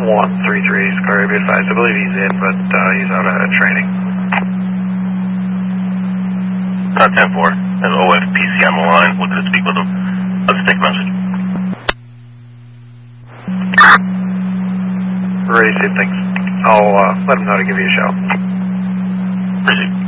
133, Square, be advised. I believe he's in, but he's out of training. 10-4. There's OFPC on the line. Looking to speak with him. Let's take a message. Ready to say things. I'll let him know to give you a shout. Appreciate it.